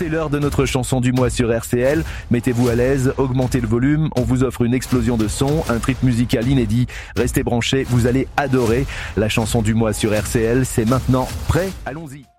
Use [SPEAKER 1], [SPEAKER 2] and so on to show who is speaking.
[SPEAKER 1] C'est l'heure de notre chanson du mois sur RCL. Mettez-vous à l'aise, augmentez le volume, on vous offre une explosion de son, un trip musical inédit. Restez branchés, vous allez adorer. La chanson du mois sur RCL, c'est maintenant. Prêt ? Allons-y.